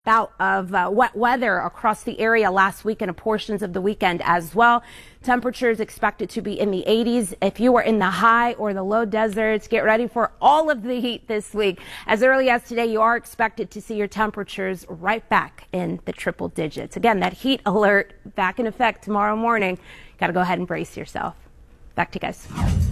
Bout of wet weather across the area last week and portions of the weekend as well. Temperatures expected to be in the 80s. If you are in the high or the low deserts, get ready for all of the heat this week. As early as today, you are expected to see your temperatures right back in the triple digits. Again, that heat alert back in effect tomorrow morning. Got to go ahead and brace yourself. Back to you guys.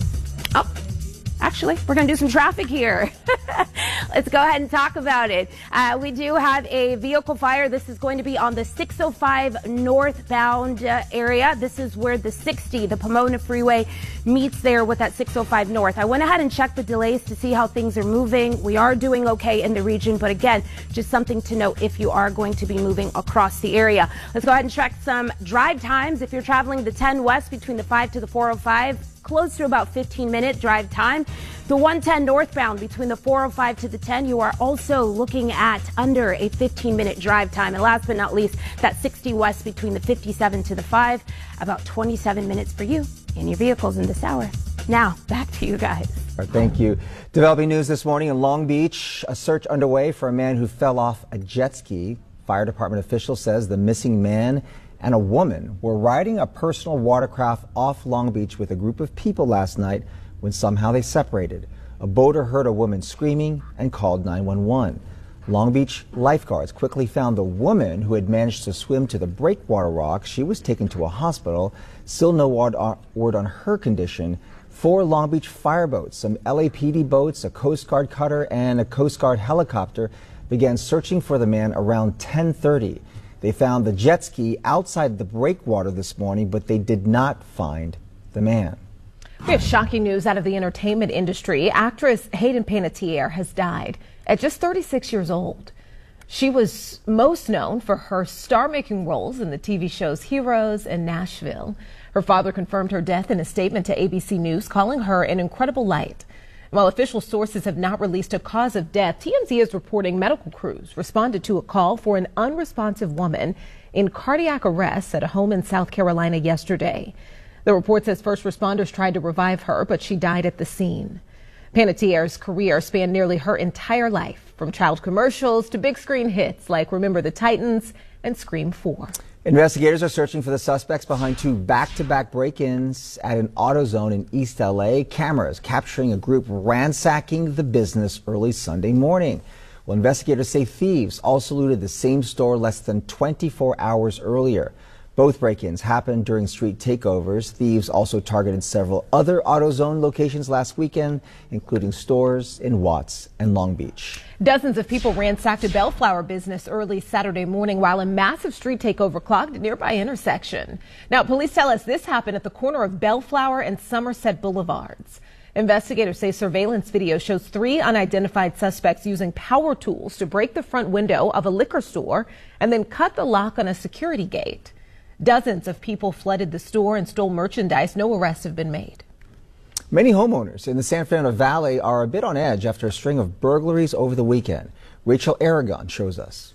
Oh. Actually, we're going to do some traffic here. Let's go ahead and talk about it. We do have a vehicle fire. This is going to be on the 605 northbound area. This is where the 60, the Pomona Freeway, meets there with that 605 north. I went ahead and checked the delays to see how things are moving. We are doing okay in the region, but again, just something to note if you are going to be moving across the area. Let's go ahead and check some drive times. If you're traveling the 10 west between the 5 to the 405, close to about 15-minute drive time. The 110 northbound between the 405 to the 10, you are also looking at under a 15-minute drive time. And last but not least, that 60 west between the 57 to the 5, about 27 minutes for you in your vehicles in this hour. Now, back to you guys. Thank you. Developing news this morning in Long Beach, a search underway for a man who fell off a jet ski. Fire department officials says the missing man and a woman were riding a personal watercraft off Long Beach with a group of people last night when somehow they separated. A boater heard a woman screaming and called 911. Long Beach lifeguards quickly found the woman who had managed to swim to the breakwater rock. She was taken to a hospital. Still no word on her condition. 4 Long Beach fireboats, some LAPD boats, a Coast Guard cutter, and a Coast Guard helicopter began searching for the man around 10:30. They found the jet ski outside the breakwater this morning, but they did not find the man. We have shocking news out of the entertainment industry. Actress Hayden Panettiere has died at just 36 years old. She was most known for her star-making roles in the TV shows Heroes and Nashville. Her father confirmed her death in a statement to ABC News, calling her an incredible light. While official sources have not released a cause of death, TMZ is reporting medical crews responded to a call for an unresponsive woman in cardiac arrest at a home in South Carolina yesterday. The report says first responders tried to revive her, but she died at the scene. Panettiere's career spanned nearly her entire life, from child commercials to big screen hits like Remember the Titans and Scream 4. Investigators are searching for the suspects behind 2 back-to-back break-ins at an AutoZone in East LA. Cameras capturing a group ransacking the business early Sunday morning. Well, investigators say thieves also looted the same store less than 24 hours earlier. Both break-ins happened during street takeovers. Thieves also targeted several other AutoZone locations last weekend, including stores in Watts and Long Beach. Dozens of people ransacked a Bellflower business early Saturday morning while a massive street takeover clogged a nearby intersection. Now, police tell us this happened at the corner of Bellflower and Somerset Boulevards. Investigators say surveillance video shows 3 unidentified suspects using power tools to break the front window of a liquor store and then cut the lock on a security gate. Dozens of people flooded the store and stole merchandise. No arrests have been made. Many homeowners in the San Fernando Valley are a bit on edge after a string of burglaries over the weekend. Rachel Aragon shows us.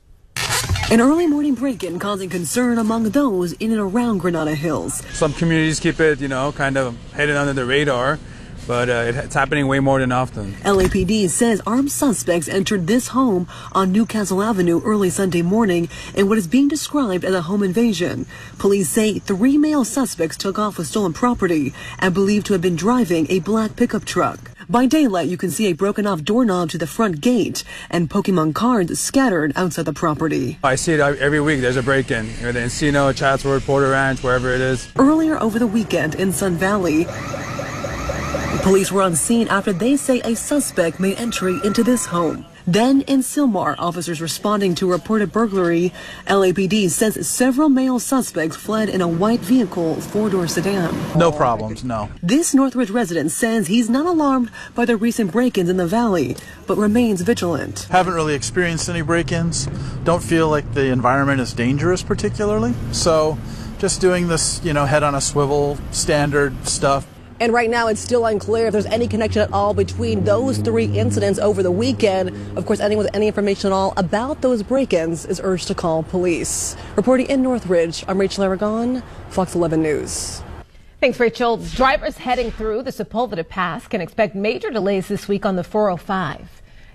An early morning break-in causing concern among those in and around Granada Hills. Some communities keep it, kind of hidden under the radar, but it's happening way more than often. LAPD says armed suspects entered this home on Newcastle Avenue early Sunday morning in what is being described as a home invasion. Police say 3 male suspects took off with stolen property and believed to have been driving a black pickup truck. By daylight, you can see a broken-off doorknob to the front gate and Pokemon cards scattered outside the property. I see it every week. There's a break-in. The Encino, Chatsworth, Porter Ranch, wherever it is. Earlier over the weekend in Sun Valley, police were on scene after they say a suspect made entry into this home. Then in Sylmar, officers responding to a reported burglary. LAPD says several male suspects fled in a white vehicle 4-door sedan. No problems, no. This Northridge resident says he's not alarmed by the recent break-ins in the valley, but remains vigilant. Haven't really experienced any break-ins. Don't feel like the environment is dangerous particularly. So just doing this, head on a swivel, standard stuff. And right now, it's still unclear if there's any connection at all between those 3 incidents over the weekend. Of course, anyone with any information at all about those break-ins is urged to call police. Reporting in Northridge, I'm Rachel Aragon, Fox 11 News. Thanks, Rachel. Drivers heading through the Sepulveda Pass can expect major delays this week on the 405.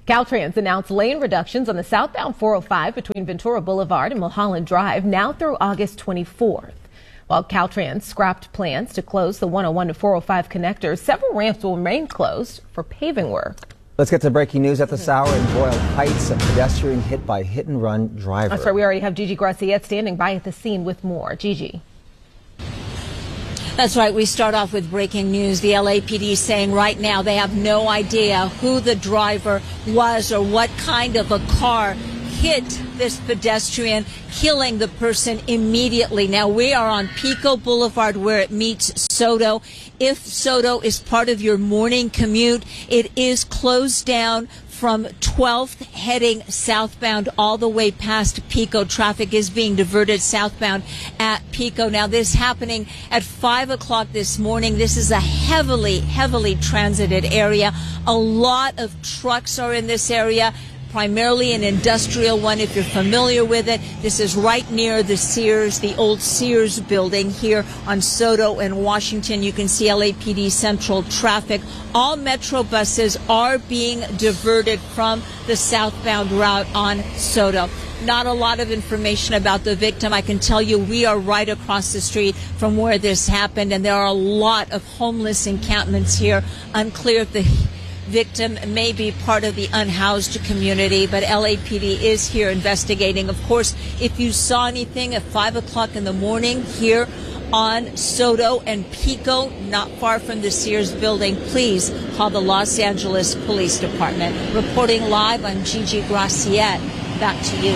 Caltrans announced lane reductions on the southbound 405 between Ventura Boulevard and Mulholland Drive now through August 24th. While Caltrans scrapped plans to close the 101 to 405 connectors, several ramps will remain closed for paving work. Let's get to breaking news at this hour in Boyle Heights. A pedestrian hit by hit-and-run driver. That's right. We already have Gigi Graciette standing by at the scene with more. Gigi. That's right. We start off with breaking news. The LAPD saying right now they have no idea who the driver was or what kind of a car hit this pedestrian, killing the person immediately. Now, we are on Pico Boulevard where it meets Soto. If Soto is part of your morning commute, it is closed down from 12th heading southbound all the way past Pico. Traffic is being diverted southbound at Pico. Now, this happening at 5 o'clock this morning. This is a heavily transited area. A lot of trucks are in this area, primarily an industrial one, if you're familiar with it. This is right near the Sears, the old Sears building here on Soto and Washington. You can see LAPD Central traffic. All Metro buses are being diverted from the southbound route on Soto. Not a lot of information about the victim. I can tell you we are right across the street from where this happened, and there are a lot of homeless encampments here. Unclear if the victim may be part of the unhoused community, but LAPD is here investigating. Of course, if you saw anything at 5 o'clock in the morning here on Soto and Pico, not far from the Sears building, please call the Los Angeles Police Department. Reporting live, I'm Gigi Graciette. Back to you.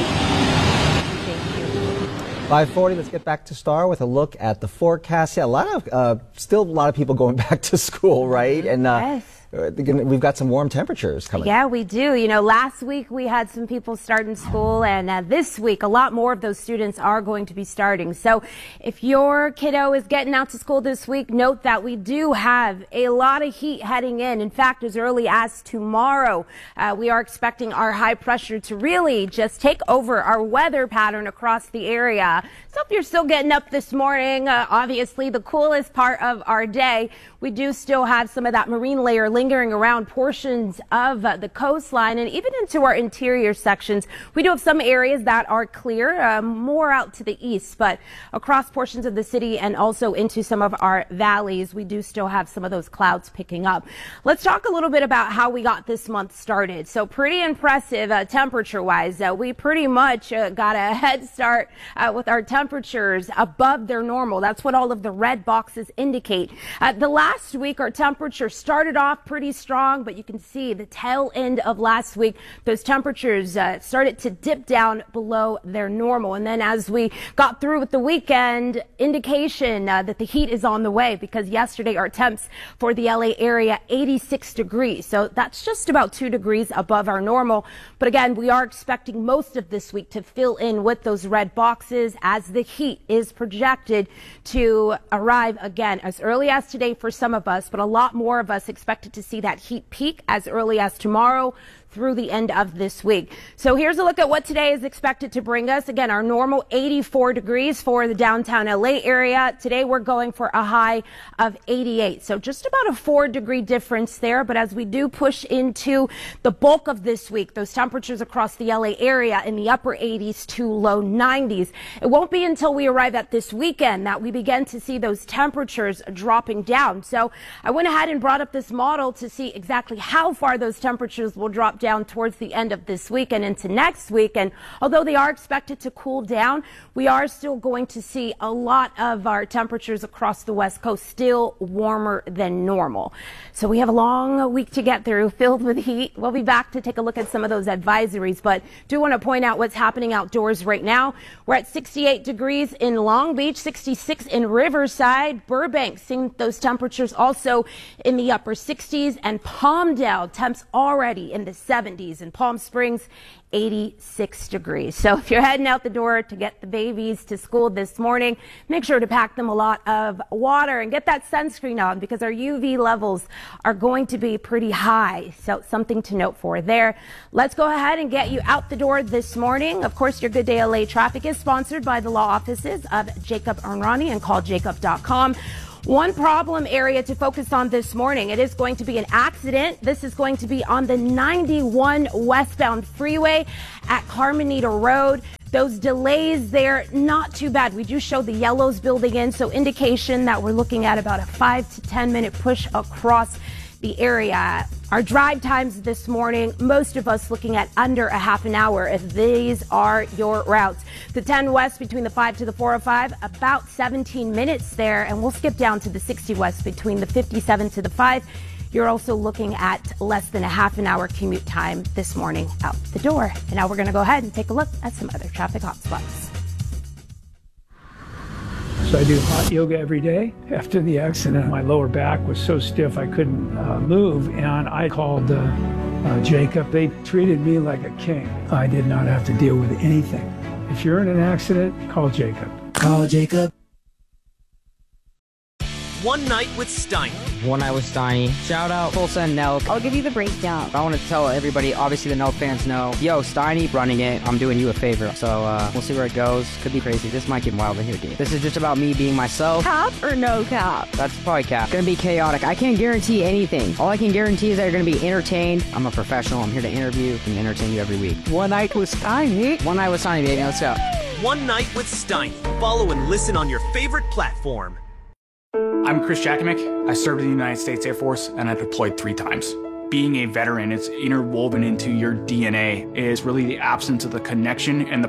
5:40. Let's get back to Star with a look at the forecast. Yeah, still a lot of people going back to school, right? And Yes. we've got some warm temperatures coming. Yeah, we do. You know, last week we had some people starting school, and this week a lot more of those students are going to be starting. So if your kiddo is getting out to school this week, note that we do have a lot of heat heading in. In fact, as early as tomorrow, we are expecting our high pressure to really just take over our weather pattern across the area. So if you're still getting up this morning, obviously the coolest part of our day, we do still have some of that marine layer lingering around portions of the coastline and even into our interior sections. We do have some areas that are clear, more out to the east, but across portions of the city and also into some of our valleys, we do still have some of those clouds picking up. Let's talk a little bit about how we got this month started. So pretty impressive temperature-wise. We pretty much got a head start with our temperatures above their normal. That's what all of the red boxes indicate. The last week, our temperature started off pretty strong, but you can see the tail end of last week, those temperatures started to dip down below their normal. And then as we got through with the weekend, indication that the heat is on the way, because yesterday our temps for the LA area, 86 degrees. So that's just about 2 degrees above our normal. But again, we are expecting most of this week to fill in with those red boxes as the heat is projected to arrive again as early as today for some of us, but a lot more of us expected to see that heat peak as early as tomorrow through the end of this week. So here's a look at what today is expected to bring us. Again, our normal 84 degrees for the downtown LA area. Today we're going for a high of 88. So just about a 4-degree difference there. But as we do push into the bulk of this week, those temperatures across the LA area in the upper 80s to low 90s. It won't be until we arrive at this weekend that we begin to see those temperatures dropping down. So I went ahead and brought up this model to see exactly how far those temperatures will drop down towards the end of this week and into next week. And although they are expected to cool down, we are still going to see a lot of our temperatures across the West Coast still warmer than normal. So we have a long week to get through filled with heat. We'll be back to take a look at some of those advisories, but do want to point out what's happening outdoors right now. We're at 68 degrees in Long Beach, 66 in Riverside, Burbank, seeing those temperatures also in the upper 60s, and Palmdale, temps already in the 70s, and Palm Springs 86 degrees. So if you're heading out the door to get the babies to school this morning, make sure to pack them a lot of water and get that sunscreen on, because our UV levels are going to be pretty high. So something to note for there. Let's go ahead and get you out the door this morning. Of course, your Good Day LA traffic is sponsored by the law offices of Jacob Arnrani and calljacob.com. One problem area to focus on this morning, it is going to be an accident. This is going to be on the 91 westbound freeway at Carmenita Road. Those delays there, not too bad. We do show the yellows building in, so indication that we're looking at about a 5 to 10 minute push across the area. Our drive times this morning, most of us looking at under a half an hour if these are your routes. The 10 west between the 5 to the 405, about 17 minutes there, and we'll skip down to the 60 west between the 57 to the 5. You're also looking at less than a half an hour commute time this morning out the door. And now we're going to go ahead and take a look at some other traffic hotspots. So I do hot yoga every day. After the accident, my lower back was so stiff I couldn't move, and I called Jacob. They treated me like a king. I did not have to deal with anything. If you're in an accident, call Jacob. Call Jacob. One Night with Steiny. One Night with Steiny. Shout out Full Send Nelk. I'll give you the breakdown. I want to tell everybody, obviously the Nelk fans know, yo, Steiny running it. I'm doing you a favor. So we'll see where it goes. Could be crazy. This might get wild in here, dude. This is just about me being myself. Cap or no cap? That's probably cap. Gonna be chaotic. I can't guarantee anything. All I can guarantee is that you're gonna be entertained. I'm a professional. I'm here to interview and entertain you every week. One Night with Steiny. One Night with Steiny, baby. Let's go. One Night with Steiny. Follow and listen on your favorite platform. I'm Chris Jakimick. I served in the United States Air Force and I deployed 3 times. Being a veteran, it's interwoven into your DNA, is really the absence of the connection and the